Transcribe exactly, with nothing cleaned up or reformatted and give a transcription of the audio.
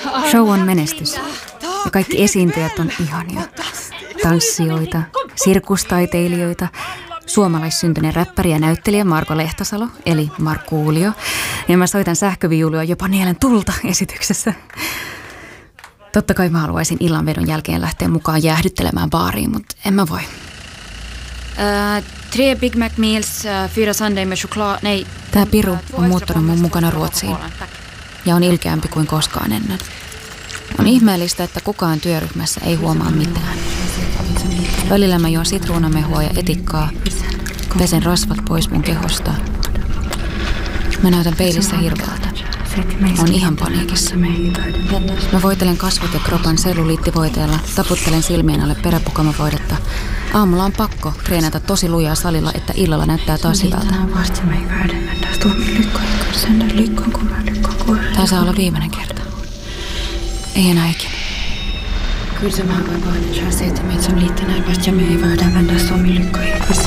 Show on menestys ja kaikki esiintyjät on ihania. Tanssijoita, sirkustaiteilijoita, suomalaissyntyinen räppäri ja näyttelijä Marko Lehtasalo, eli Markkuulio. Ja mä soitan sähköviulua jopa nielen tulta esityksessä. Totta kai mä haluaisin illanvedon jälkeen lähteä mukaan jäähdyttelemään baariin, mutta en mä voi. Uh, tre Big Mac meals, uh, fyra sundae med choklad, nej. Tää piru on muuttanut mun mukana Ruotsiin ja on ilkeämpi kuin koskaan ennen. On ihmeellistä, että kukaan työryhmässä ei huomaa mitään. Välillä mä juon sitruunamehua ja etikkaa, pesen rasvat pois mun kehosta. Mä näytän peilissä hirveältä. On ihan paniikissa. Mä voitelen kasvot ja kropan selluliittivoiteella, taputtelen silmien alle peräpukamavoidetta. Aamulla on pakko treenata tosi lujaa salilla, että illalla näyttää taas hyvältä. Tää saa olla viimeinen kerta. Ei enää ikinä. Kyllä se vaan voi vain, että meitä on liittäneen vasta ja me ei voida mennä suomi lykkoihin.